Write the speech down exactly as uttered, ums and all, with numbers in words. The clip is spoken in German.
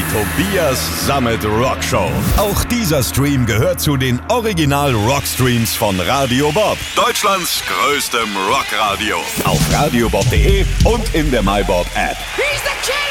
Tobias Summit Rockshow. Auch dieser Stream gehört zu den Original Rockstreams von Radio Bob. Deutschlands größtem Rockradio. Auf radiobob punkt de und in der MyBob App. He's the king!